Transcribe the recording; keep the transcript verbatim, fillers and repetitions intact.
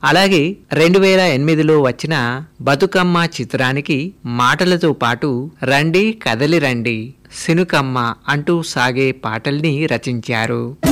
అలాగే రెండు వేల ఎనిమిదిలో వచ్చిన బతుకమ్మ చిత్రానికి మాటలతో పాటు రండి కదలి రండి సినుకమ్మ అంటూ సాగే పాటల్ని రచించారు.